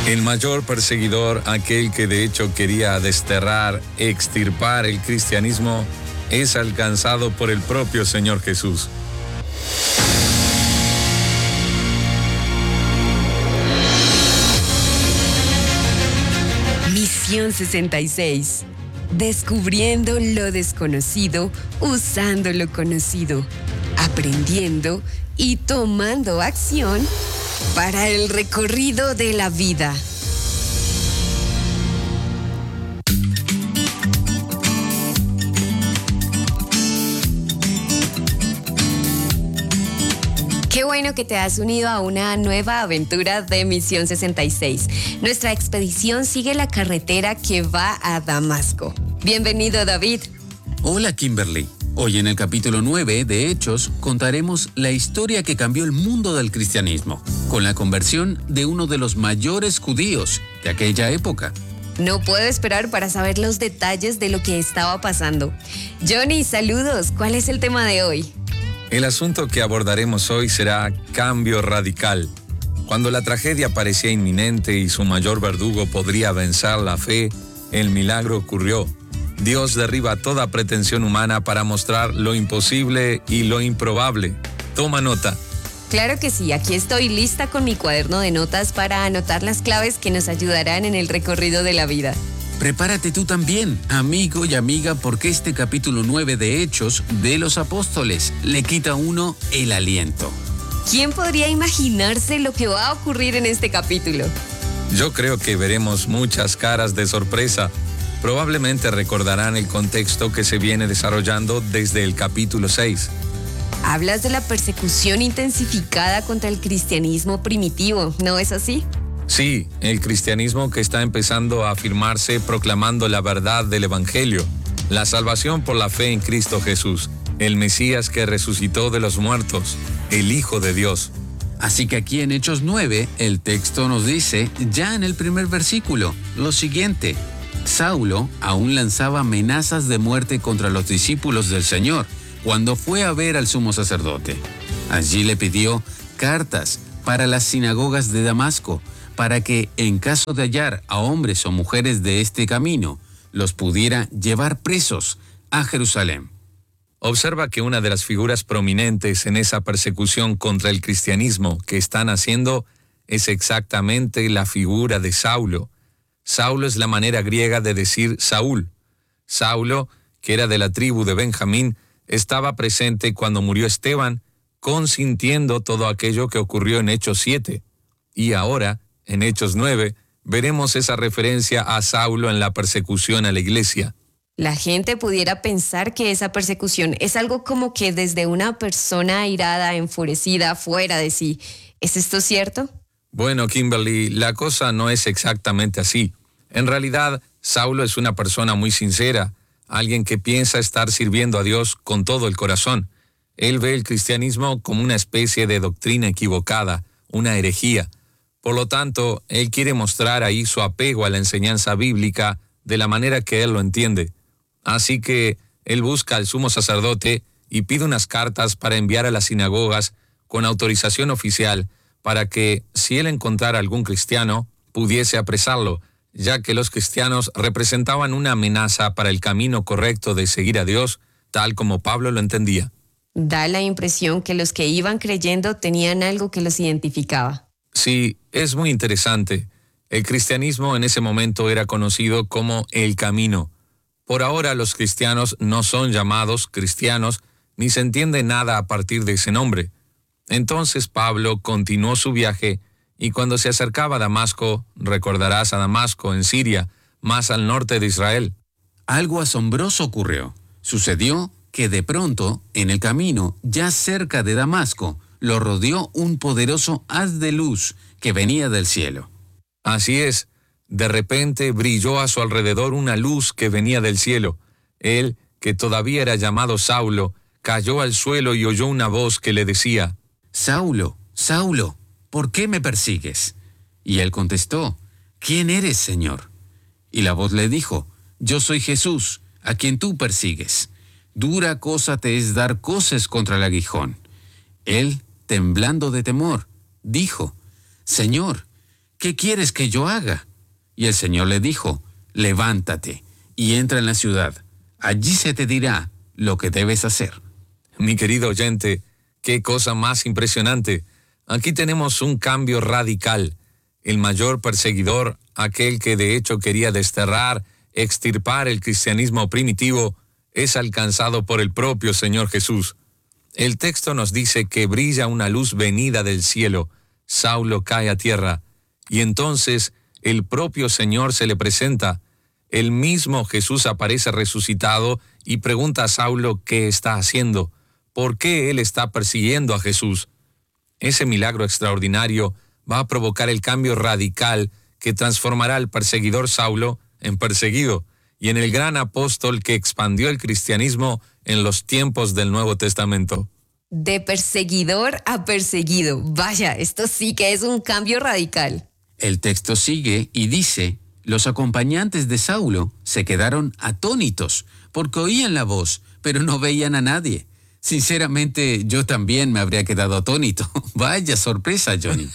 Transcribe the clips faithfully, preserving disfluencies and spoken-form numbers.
El mayor perseguidor, aquel que de hecho quería desterrar, extirpar el cristianismo, es alcanzado por el propio Señor Jesús. Misión sesenta y seis. Descubriendo lo desconocido, usando lo conocido, aprendiendo y tomando acción para el recorrido de la vida. Qué bueno que te has unido a una nueva aventura de Misión sesenta y seis. Nuestra expedición sigue la carretera que va a Damasco. Bienvenido, David. Hola, Kimberly. Hoy en el capítulo nueve de Hechos contaremos la historia que cambió el mundo del cristianismo, con la conversión de uno de los mayores judíos de aquella época. No puedo esperar para saber los detalles de lo que estaba pasando. Johnny, saludos. ¿Cuál es el tema de hoy? El asunto que abordaremos hoy será cambio radical. Cuando la tragedia parecía inminente y su mayor verdugo podría vencer la fe, el milagro ocurrió. Dios derriba toda pretensión humana para mostrar lo imposible y lo improbable. Toma nota. Claro que sí, aquí estoy lista con mi cuaderno de notas para anotar las claves que nos ayudarán en el recorrido de la vida. Prepárate tú también, amigo y amiga, porque este capítulo nueve de Hechos de los Apóstoles le quita a uno el aliento. ¿Quién podría imaginarse lo que va a ocurrir en este capítulo? Yo creo que veremos muchas caras de sorpresa. Probablemente recordarán el contexto que se viene desarrollando desde el capítulo seis. Hablas de la persecución intensificada contra el cristianismo primitivo, ¿no es así? Sí, el cristianismo que está empezando a afirmarse proclamando la verdad del Evangelio, la salvación por la fe en Cristo Jesús, el Mesías que resucitó de los muertos, el Hijo de Dios. Así que aquí en Hechos nueve, el texto nos dice, ya en el primer versículo, lo siguiente: Saulo aún lanzaba amenazas de muerte contra los discípulos del Señor cuando fue a ver al sumo sacerdote. Allí le pidió cartas para las sinagogas de Damasco, para que, en caso de hallar a hombres o mujeres de este camino, los pudiera llevar presos a Jerusalén. Observa que una de las figuras prominentes en esa persecución contra el cristianismo que están haciendo es exactamente la figura de Saulo. Saulo es la manera griega de decir Saúl. Saulo, que era de la tribu de Benjamín, estaba presente cuando murió Esteban, consintiendo todo aquello que ocurrió en Hechos siete. Y ahora, en Hechos nueve, veremos esa referencia a Saulo en la persecución a la iglesia. La gente pudiera pensar que esa persecución es algo como que desde una persona airada, enfurecida, fuera de sí. ¿Es esto cierto? Bueno, Kimberly, la cosa no es exactamente así. En realidad, Saulo es una persona muy sincera, alguien que piensa estar sirviendo a Dios con todo el corazón. Él ve el cristianismo como una especie de doctrina equivocada, una herejía. Por lo tanto, él quiere mostrar ahí su apego a la enseñanza bíblica de la manera que él lo entiende. Así que él busca al sumo sacerdote y pide unas cartas para enviar a las sinagogas con autorización oficial para que, si él encontrara algún cristiano, pudiese apresarlo, ya que los cristianos representaban una amenaza para el camino correcto de seguir a Dios, tal como Pablo lo entendía. Da la impresión que los que iban creyendo tenían algo que los identificaba. Sí, es muy interesante. El cristianismo en ese momento era conocido como el camino. Por ahora los cristianos no son llamados cristianos, ni se entiende nada a partir de ese nombre. Entonces Pablo continuó su viaje, y cuando se acercaba a Damasco, recordarás a Damasco en Siria, más al norte de Israel. Algo asombroso ocurrió. Sucedió que de pronto, en el camino, ya cerca de Damasco, lo rodeó un poderoso haz de luz que venía del cielo. Así es, de repente brilló a su alrededor una luz que venía del cielo. Él, que todavía era llamado Saulo, cayó al suelo y oyó una voz que le decía: Saulo, Saulo, ¿por qué me persigues? Y él contestó: ¿Quién eres, Señor? Y la voz le dijo: Yo soy Jesús, a quien tú persigues. Dura cosa te es dar coces contra el aguijón. Él, temblando de temor, dijo: Señor, ¿qué quieres que yo haga? Y el Señor le dijo, levántate y entra en la ciudad. Allí se te dirá lo que debes hacer. Mi querido oyente, qué cosa más impresionante. Aquí tenemos un cambio radical. El mayor perseguidor, aquel que de hecho quería desterrar, extirpar el cristianismo primitivo, es alcanzado por el propio Señor Jesús. El texto nos dice que brilla una luz venida del cielo. Saulo cae a tierra, y entonces el propio Señor se le presenta. El mismo Jesús aparece resucitado y pregunta a Saulo qué está haciendo, por qué él está persiguiendo a Jesús. Ese milagro extraordinario va a provocar el cambio radical que transformará al perseguidor Saulo en perseguido y en el gran apóstol que expandió el cristianismo en los tiempos del Nuevo Testamento. De perseguidor a perseguido. Vaya, esto sí que es un cambio radical. El texto sigue y dice, los acompañantes de Saulo se quedaron atónitos porque oían la voz, pero no veían a nadie. Sinceramente, yo también me habría quedado atónito. Vaya sorpresa, Johnny.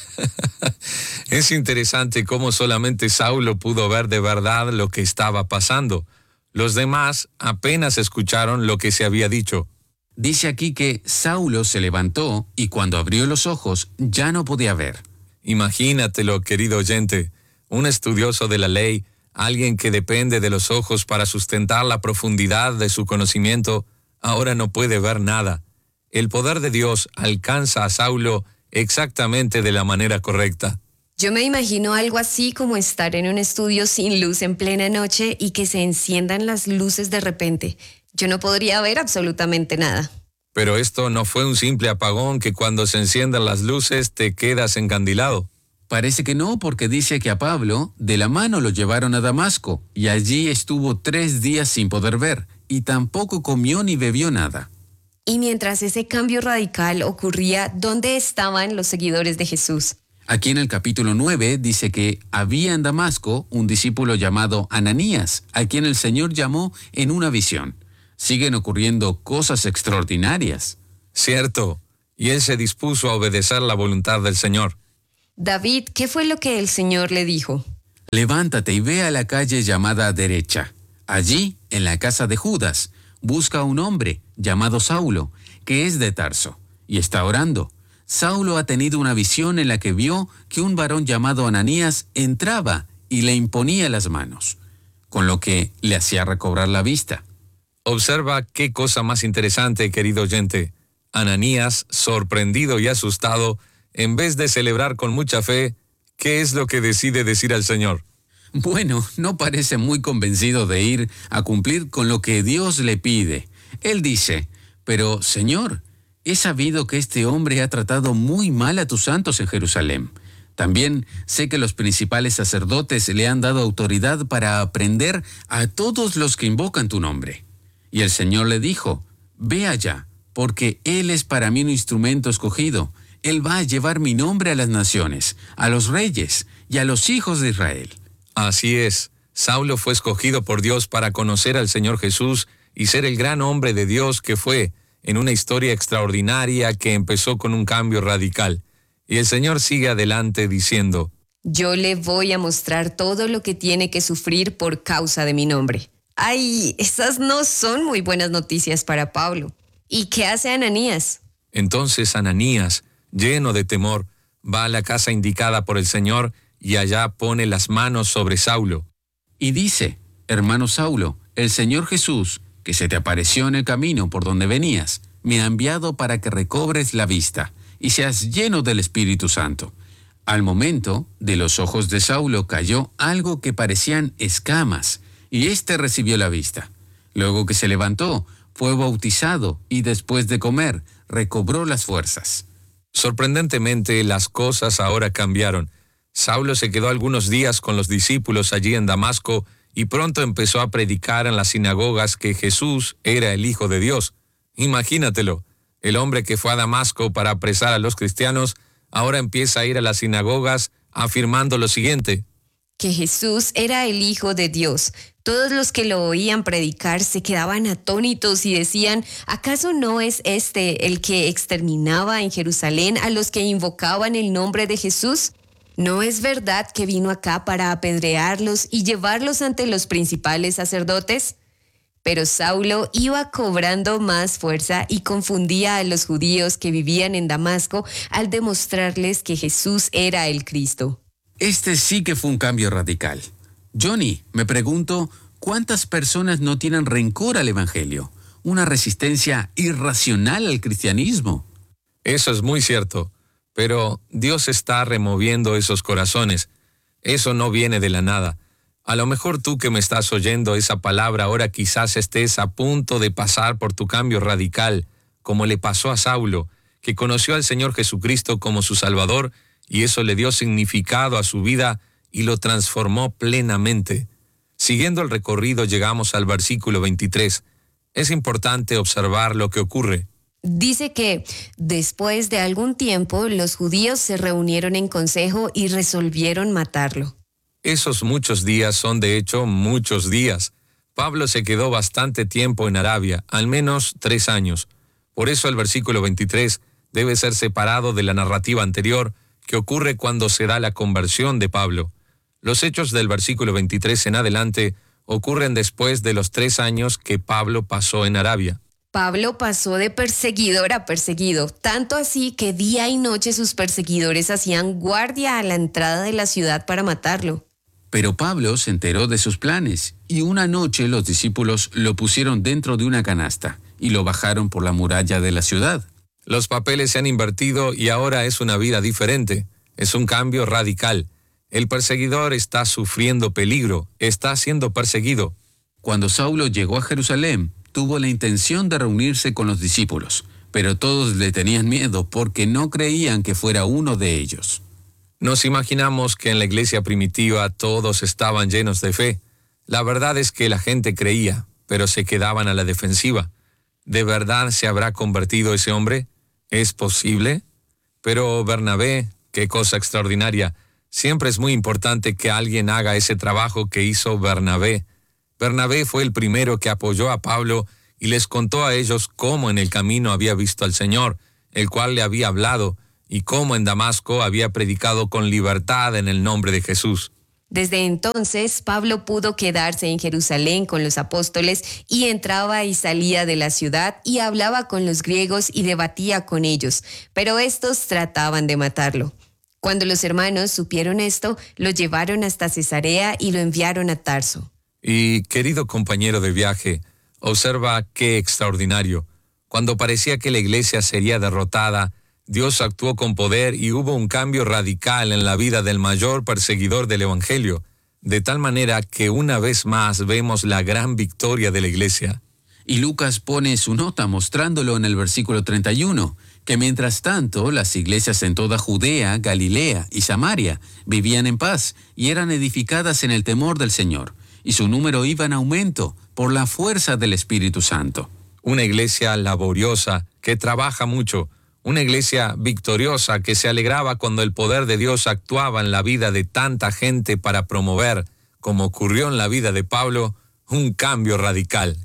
Es interesante cómo solamente Saulo pudo ver de verdad lo que estaba pasando. Los demás apenas escucharon lo que se había dicho. Dice aquí que Saulo se levantó y cuando abrió los ojos ya no podía ver. Imagínatelo, querido oyente, un estudioso de la ley, alguien que depende de los ojos para sustentar la profundidad de su conocimiento, ahora no puede ver nada. El poder de Dios alcanza a Saulo exactamente de la manera correcta. Yo me imagino algo así como estar en un estudio sin luz en plena noche y que se enciendan las luces de repente. Yo no podría ver absolutamente nada. Pero esto no fue un simple apagón que cuando se enciendan las luces te quedas encandilado. Parece que no, porque dice que a Pablo de la mano lo llevaron a Damasco y allí estuvo tres días sin poder ver y tampoco comió ni bebió nada. Y mientras ese cambio radical ocurría, ¿dónde estaban los seguidores de Jesús? Aquí en el capítulo nueve dice que había en Damasco un discípulo llamado Ananías, a quien el Señor llamó en una visión. Siguen ocurriendo cosas extraordinarias. Cierto, y él se dispuso a obedecer la voluntad del Señor. David, ¿qué fue lo que el Señor le dijo? Levántate y ve a la calle llamada Derecha. Allí, en la casa de Judas, busca a un hombre llamado Saulo, que es de Tarso, y está orando. Saulo ha tenido una visión en la que vio que un varón llamado Ananías entraba y le imponía las manos, con lo que le hacía recobrar la vista. Observa qué cosa más interesante, querido oyente. Ananías, sorprendido y asustado, en vez de celebrar con mucha fe, ¿qué es lo que decide decir al Señor? Bueno, no parece muy convencido de ir a cumplir con lo que Dios le pide. Él dice, pero Señor, he sabido que este hombre ha tratado muy mal a tus santos en Jerusalén. También sé que los principales sacerdotes le han dado autoridad para aprender a todos los que invocan tu nombre. Y el Señor le dijo, ve allá, porque Él es para mí un instrumento escogido. Él va a llevar mi nombre a las naciones, a los reyes y a los hijos de Israel. Así es, Saulo fue escogido por Dios para conocer al Señor Jesús y ser el gran hombre de Dios que fue, en una historia extraordinaria que empezó con un cambio radical. Y el Señor sigue adelante diciendo, yo le voy a mostrar todo lo que tiene que sufrir por causa de mi nombre. Ay, esas no son muy buenas noticias para Pablo. ¿Y qué hace Ananías? Entonces Ananías, lleno de temor, va a la casa indicada por el Señor y allá pone las manos sobre Saulo. Y dice, hermano Saulo, el Señor Jesús, que se te apareció en el camino por donde venías, me ha enviado para que recobres la vista y seas lleno del Espíritu Santo. Al momento, de los ojos de Saulo cayó algo que parecían escamas, y éste recibió la vista. Luego que se levantó, fue bautizado y después de comer, recobró las fuerzas. Sorprendentemente, las cosas ahora cambiaron. Saulo se quedó algunos días con los discípulos allí en Damasco y pronto empezó a predicar en las sinagogas que Jesús era el Hijo de Dios. Imagínatelo, el hombre que fue a Damasco para apresar a los cristianos, ahora empieza a ir a las sinagogas afirmando lo siguiente: que Jesús era el Hijo de Dios. Todos los que lo oían predicar se quedaban atónitos y decían, ¿acaso no es este el que exterminaba en Jerusalén a los que invocaban el nombre de Jesús? ¿No es verdad que vino acá para apedrearlos y llevarlos ante los principales sacerdotes? Pero Saulo iba cobrando más fuerza y confundía a los judíos que vivían en Damasco al demostrarles que Jesús era el Cristo. Este sí que fue un cambio radical. Johnny, me pregunto, ¿cuántas personas no tienen rencor al Evangelio? Una resistencia irracional al cristianismo. Eso es muy cierto, pero Dios está removiendo esos corazones. Eso no viene de la nada. A lo mejor tú que me estás oyendo esa palabra ahora quizás estés a punto de pasar por tu cambio radical, como le pasó a Saulo, que conoció al Señor Jesucristo como su Salvador y eso le dio significado a su vida y lo transformó plenamente. Siguiendo el recorrido llegamos al versículo veintitrés. Es importante observar lo que ocurre. Dice que después de algún tiempo los judíos se reunieron en consejo y resolvieron matarlo. Esos muchos días son de hecho muchos días. Pablo se quedó bastante tiempo en Arabia, al menos tres años. Por eso el versículo veintitrés debe ser separado de la narrativa anterior que ocurre cuando se da la conversión de Pablo. Los hechos del versículo veintitrés en adelante ocurren después de los tres años que Pablo pasó en Arabia. Pablo pasó de perseguidor a perseguido, tanto así que día y noche sus perseguidores hacían guardia a la entrada de la ciudad para matarlo. Pero Pablo se enteró de sus planes, y una noche los discípulos lo pusieron dentro de una canasta y lo bajaron por la muralla de la ciudad. Los papeles se han invertido y ahora es una vida diferente. Es un cambio radical. El perseguidor está sufriendo peligro, está siendo perseguido. Cuando Saulo llegó a Jerusalén, tuvo la intención de reunirse con los discípulos, pero todos le tenían miedo porque no creían que fuera uno de ellos. Nos imaginamos que en la iglesia primitiva todos estaban llenos de fe. La verdad es que la gente creía, pero se quedaban a la defensiva. ¿De verdad se habrá convertido ese hombre? ¿Es posible? Pero Bernabé, qué cosa extraordinaria. Siempre es muy importante que alguien haga ese trabajo que hizo Bernabé. Bernabé fue el primero que apoyó a Pablo y les contó a ellos cómo en el camino había visto al Señor, el cual le había hablado, y cómo en Damasco había predicado con libertad en el nombre de Jesús. Desde entonces, Pablo pudo quedarse en Jerusalén con los apóstoles y entraba y salía de la ciudad y hablaba con los griegos y debatía con ellos, pero estos trataban de matarlo. Cuando los hermanos supieron esto, lo llevaron hasta Cesarea y lo enviaron a Tarso. Y, querido compañero de viaje, observa qué extraordinario. Cuando parecía que la iglesia sería derrotada, Dios actuó con poder y hubo un cambio radical en la vida del mayor perseguidor del Evangelio, de tal manera que una vez más vemos la gran victoria de la iglesia. Y Lucas pone su nota mostrándolo en el versículo treinta y uno, que mientras tanto las iglesias en toda Judea, Galilea y Samaria vivían en paz y eran edificadas en el temor del Señor, y su número iba en aumento por la fuerza del Espíritu Santo. Una iglesia laboriosa que trabaja mucho, una iglesia victoriosa que se alegraba cuando el poder de Dios actuaba en la vida de tanta gente para promover, como ocurrió en la vida de Pablo, un cambio radical.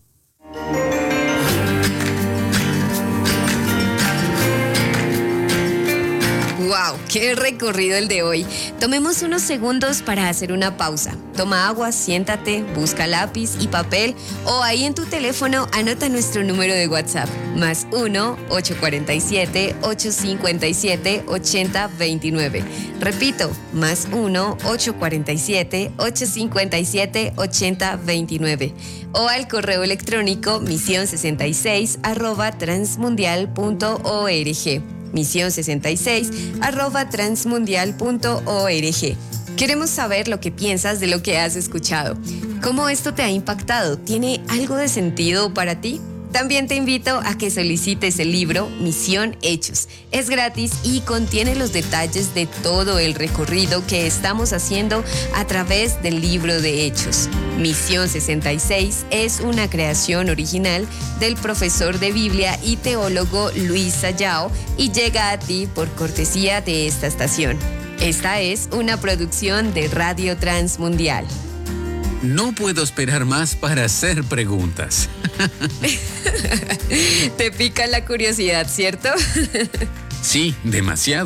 ¡Wow! ¡Qué recorrido el de hoy! Tomemos unos segundos para hacer una pausa. Toma agua, siéntate, busca lápiz y papel o ahí en tu teléfono anota nuestro número de WhatsApp. Más uno, ocho cuatro siete, ocho cinco siete, ocho cero dos nueve. Repito, más uno, ocho cuatro siete, ocho cinco siete, ocho cero dos nueve. O al correo electrónico misión sesenta y seis arroba transmundial punto org. misión sesenta y seis arroba transmundial punto org. Queremos saber lo que piensas de lo que has escuchado. ¿Cómo esto te ha impactado? ¿Tiene algo de sentido para ti? También te invito a que solicites el libro Misión Hechos. Es gratis y contiene los detalles de todo el recorrido que estamos haciendo a través del libro de Hechos. Misión sesenta y seis es una creación original del profesor de Biblia y teólogo Luis Sayao y llega a ti por cortesía de esta estación. Esta es una producción de Radio Transmundial. No puedo esperar más para hacer preguntas. Te pica la curiosidad, ¿cierto? Sí, demasiado.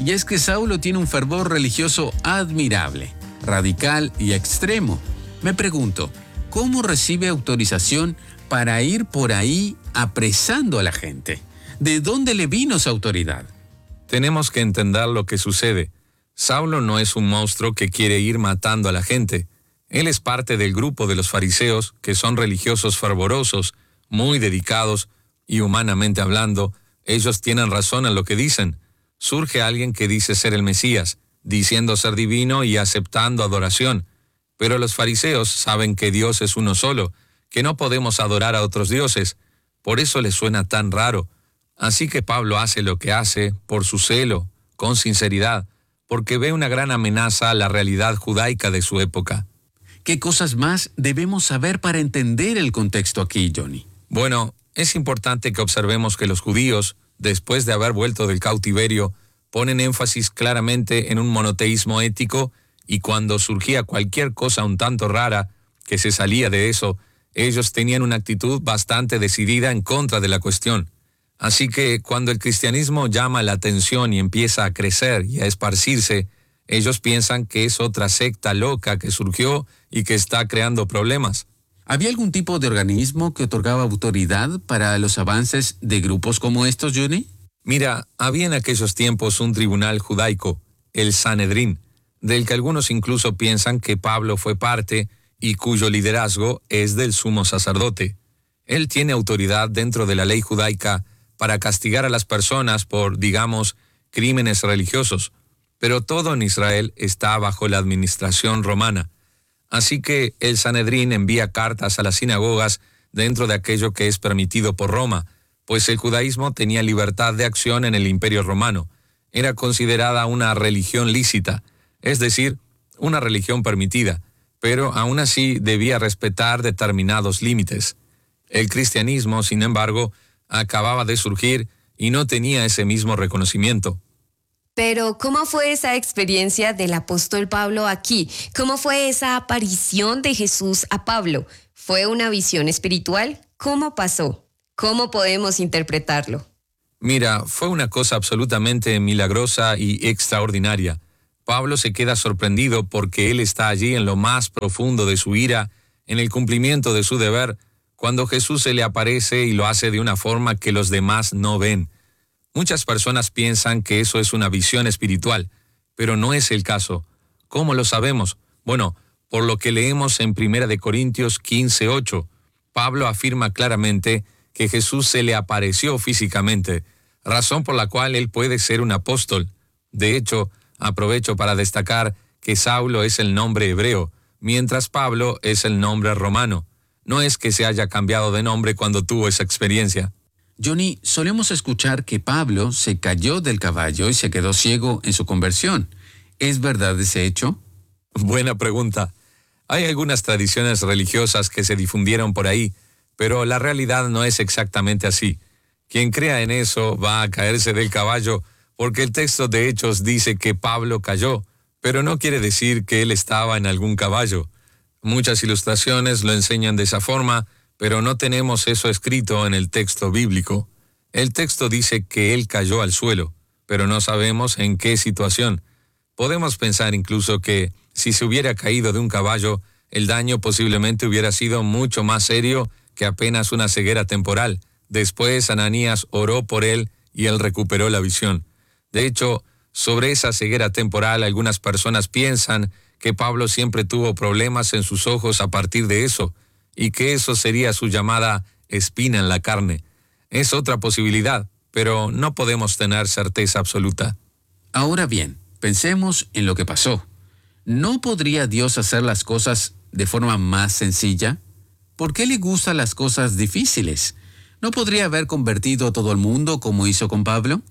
Y es que Saulo tiene un fervor religioso admirable, radical y extremo. Me pregunto, ¿cómo recibe autorización para ir por ahí apresando a la gente? ¿De dónde le vino esa autoridad? Tenemos que entender lo que sucede. Saulo no es un monstruo que quiere ir matando a la gente. Él es parte del grupo de los fariseos, que son religiosos fervorosos, muy dedicados, y humanamente hablando, ellos tienen razón en lo que dicen. Surge alguien que dice ser el Mesías, diciendo ser divino y aceptando adoración. Pero los fariseos saben que Dios es uno solo, que no podemos adorar a otros dioses. Por eso les suena tan raro. Así que Pablo hace lo que hace por su celo, con sinceridad, porque ve una gran amenaza a la realidad judaica de su época. ¿Qué cosas más debemos saber para entender el contexto aquí, Johnny? Bueno, es importante que observemos que los judíos, después de haber vuelto del cautiverio, ponen énfasis claramente en un monoteísmo ético, y cuando surgía cualquier cosa un tanto rara que se salía de eso, ellos tenían una actitud bastante decidida en contra de la cuestión. Así que cuando el cristianismo llama la atención y empieza a crecer y a esparcirse, ellos piensan que es otra secta loca que surgió y que está creando problemas. ¿Había algún tipo de organismo que otorgaba autoridad para los avances de grupos como estos, Johnny? Mira, había en aquellos tiempos un tribunal judaico, el Sanedrín, del que algunos incluso piensan que Pablo fue parte y cuyo liderazgo es del sumo sacerdote. Él tiene autoridad dentro de la ley judaica para castigar a las personas por, digamos, crímenes religiosos, pero todo en Israel está bajo la administración romana. Así que el Sanedrín envía cartas a las sinagogas dentro de aquello que es permitido por Roma, pues el judaísmo tenía libertad de acción en el Imperio Romano. Era considerada una religión lícita, es decir, una religión permitida, pero aún así debía respetar determinados límites. El cristianismo, sin embargo, acababa de surgir y no tenía ese mismo reconocimiento. Pero, ¿cómo fue esa experiencia del apóstol Pablo aquí? ¿Cómo fue esa aparición de Jesús a Pablo? ¿Fue una visión espiritual? ¿Cómo pasó? ¿Cómo podemos interpretarlo? Mira, fue una cosa absolutamente milagrosa y extraordinaria. Pablo se queda sorprendido porque él está allí en lo más profundo de su ira, en el cumplimiento de su deber, cuando Jesús se le aparece y lo hace de una forma que los demás no ven. Muchas personas piensan que eso es una visión espiritual, pero no es el caso. ¿Cómo lo sabemos? Bueno, por lo que leemos en primera de Corintios quince ocho. Pablo afirma claramente que Jesús se le apareció físicamente, razón por la cual él puede ser un apóstol. De hecho, aprovecho para destacar que Saulo es el nombre hebreo, mientras Pablo es el nombre romano. No es que se haya cambiado de nombre cuando tuvo esa experiencia. Johnny, solemos escuchar que Pablo se cayó del caballo y se quedó ciego en su conversión. ¿Es verdad ese hecho? Buena pregunta. Hay algunas tradiciones religiosas que se difundieron por ahí, pero la realidad no es exactamente así. Quien crea en eso va a caerse del caballo, porque el texto de Hechos dice que Pablo cayó, pero no quiere decir que él estaba en algún caballo. Muchas ilustraciones lo enseñan de esa forma, pero no tenemos eso escrito en el texto bíblico. El texto dice que él cayó al suelo, pero no sabemos en qué situación. Podemos pensar incluso que, si se hubiera caído de un caballo, el daño posiblemente hubiera sido mucho más serio que apenas una ceguera temporal. Después Ananías oró por él y él recuperó la visión. De hecho, sobre esa ceguera temporal, algunas personas piensan que Pablo siempre tuvo problemas en sus ojos a partir de eso, y que eso sería su llamada espina en la carne. Es otra posibilidad, pero no podemos tener certeza absoluta. Ahora bien, pensemos en lo que pasó. ¿No podría Dios hacer las cosas de forma más sencilla? ¿Por qué le gustan las cosas difíciles? ¿No podría haber convertido a todo el mundo como hizo con Pablo?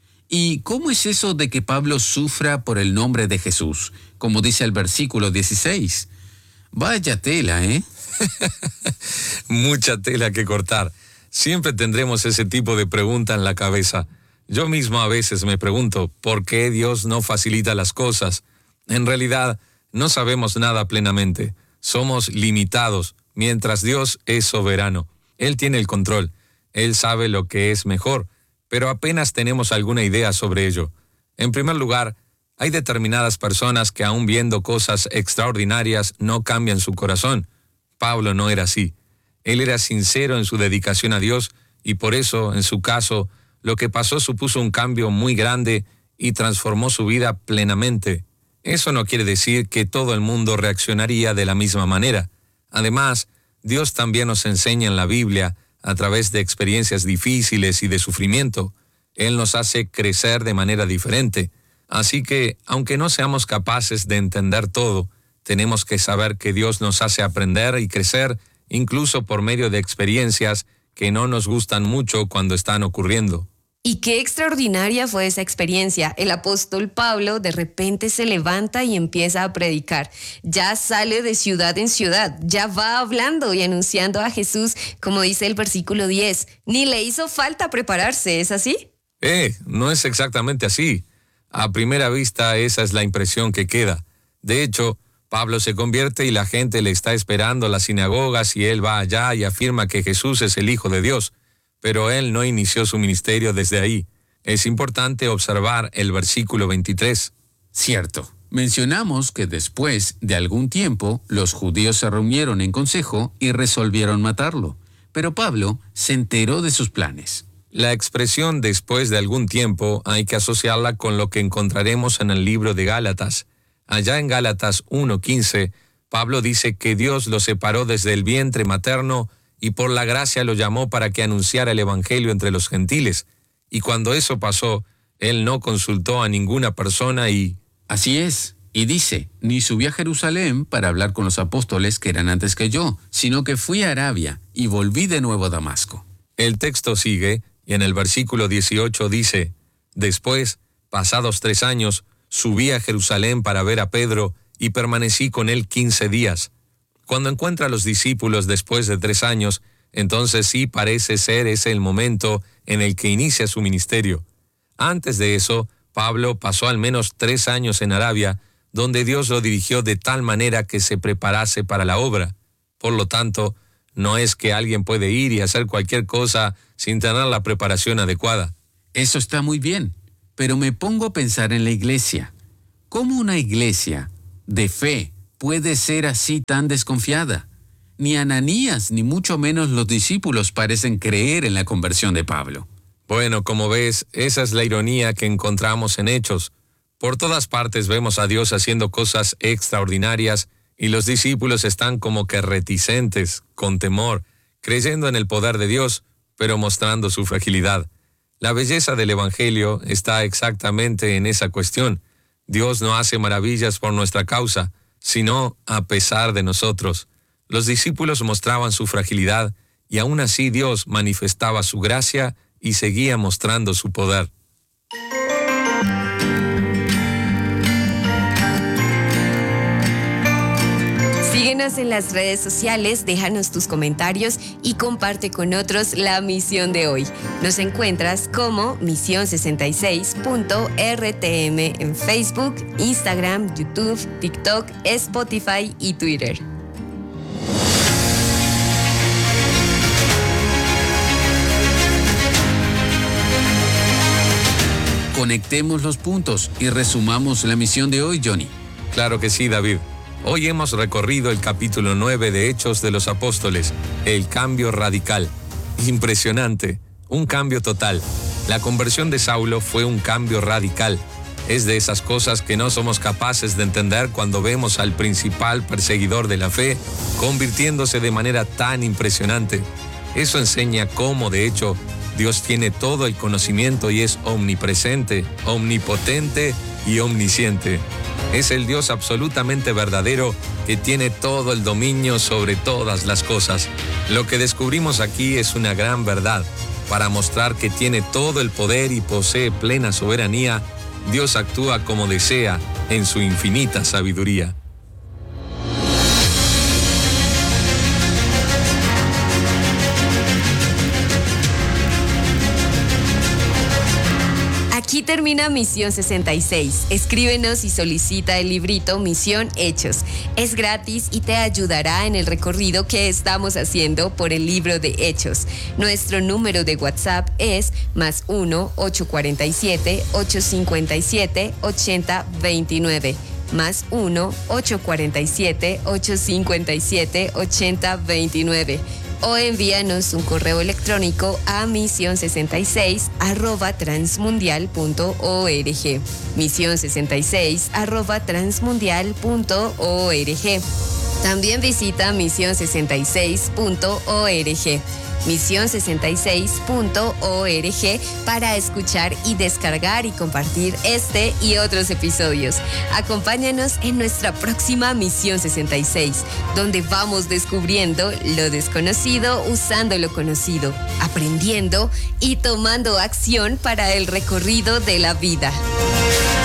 ¿Y cómo es eso de que Pablo sufra por el nombre de Jesús, como dice el versículo dieciséis? Vaya tela, ¿eh? Mucha tela que cortar. Siempre tendremos ese tipo de pregunta en la cabeza. Yo mismo a veces me pregunto, ¿por qué Dios no facilita las cosas? En realidad, no sabemos nada plenamente. Somos limitados, mientras Dios es soberano. Él tiene el control. Él sabe lo que es mejor, pero apenas tenemos alguna idea sobre ello. En primer lugar, hay determinadas personas que aun viendo cosas extraordinarias no cambian su corazón. Pablo no era así. Él era sincero en su dedicación a Dios y por eso, en su caso, lo que pasó supuso un cambio muy grande y transformó su vida plenamente. Eso no quiere decir que todo el mundo reaccionaría de la misma manera. Además, Dios también nos enseña en la Biblia, a través de experiencias difíciles y de sufrimiento. Él nos hace crecer de manera diferente. Así que, aunque no seamos capaces de entender todo, tenemos que saber que Dios nos hace aprender y crecer, incluso por medio de experiencias que no nos gustan mucho cuando están ocurriendo. Y qué extraordinaria fue esa experiencia. El apóstol Pablo de repente se levanta y empieza a predicar. Ya sale de ciudad en ciudad, ya va hablando y anunciando a Jesús, como dice el versículo diez. Ni le hizo falta prepararse, ¿es así? Eh, no es exactamente así. A primera vista esa es la impresión que queda. De hecho, Pablo se convierte y la gente le está esperando a las sinagogas y él va allá y afirma que Jesús es el Hijo de Dios. Pero él no inició su ministerio desde ahí. Es importante observar el versículo veintitrés. Cierto. Mencionamos que después de algún tiempo, los judíos se reunieron en consejo y resolvieron matarlo. Pero Pablo se enteró de sus planes. La expresión después de algún tiempo hay que asociarla con lo que encontraremos en el libro de Gálatas. Allá en Gálatas uno quince, Pablo dice que Dios lo separó desde el vientre materno y por la gracia lo llamó para que anunciara el evangelio entre los gentiles. Y cuando eso pasó, él no consultó a ninguna persona y... Así es. Y dice, ni subí a Jerusalén para hablar con los apóstoles que eran antes que yo, sino que fui a Arabia y volví de nuevo a Damasco. El texto sigue y en el versículo dieciocho dice, después, pasados tres años, subí a Jerusalén para ver a Pedro y permanecí con él quince días. Cuando encuentra a los discípulos después de tres años, entonces sí parece ser ese el momento en el que inicia su ministerio. Antes de eso, Pablo pasó al menos tres años en Arabia, donde Dios lo dirigió de tal manera que se preparase para la obra. Por lo tanto, no es que alguien puede ir y hacer cualquier cosa sin tener la preparación adecuada. Eso está muy bien, pero me pongo a pensar en la iglesia. ¿Cómo una iglesia de fe puede ser así tan desconfiada? Ni Ananías, ni mucho menos los discípulos parecen creer en la conversión de Pablo. Bueno, como ves, esa es la ironía que encontramos en Hechos. Por todas partes vemos a Dios haciendo cosas extraordinarias y los discípulos están como que reticentes, con temor, creyendo en el poder de Dios, pero mostrando su fragilidad. La belleza del Evangelio está exactamente en esa cuestión. Dios no hace maravillas por nuestra causa, sino a pesar de nosotros. Los discípulos mostraban su fragilidad y aún así Dios manifestaba su gracia y seguía mostrando su poder. Síguenos en las redes sociales, déjanos tus comentarios y comparte con otros la misión de hoy. Nos encuentras como misión sesenta y seis punto R T M en Facebook, Instagram, YouTube, TikTok, Spotify y Twitter. Conectemos los puntos y resumamos la misión de hoy, Johnny. Claro que sí, David. Hoy hemos recorrido el capítulo nueve de Hechos de los Apóstoles, el cambio radical. Impresionante, un cambio total. La conversión de Saulo fue un cambio radical. Es de esas cosas que no somos capaces de entender cuando vemos al principal perseguidor de la fe convirtiéndose de manera tan impresionante. Eso enseña cómo, de hecho, Dios tiene todo el conocimiento y es omnipresente, omnipotente y omnisciente. Es el Dios absolutamente verdadero que tiene todo el dominio sobre todas las cosas. Lo que descubrimos aquí es una gran verdad. Para mostrar que tiene todo el poder y posee plena soberanía, Dios actúa como desea en su infinita sabiduría. Aquí termina Misión sesenta y seis. Escríbenos y solicita el librito Misión Hechos. Es gratis y te ayudará en el recorrido que estamos haciendo por el libro de Hechos. Nuestro número de WhatsApp es más uno ocho cuatro siete ocho cinco siete ocho cero dos nueve. Más uno ocho cuatro siete ocho cinco siete ocho cero dos nueve. O envíanos un correo electrónico a misión sesenta y seis arroba transmundial punto org. misión sesenta y seis arroba transmundial punto org. También visita misión sesenta y seis punto org. misión sesenta y seis punto org para escuchar y descargar y compartir este y otros episodios. Acompáñanos en nuestra próxima Misión sesenta y seis, donde vamos descubriendo lo desconocido usando lo conocido, aprendiendo y tomando acción para el recorrido de la vida.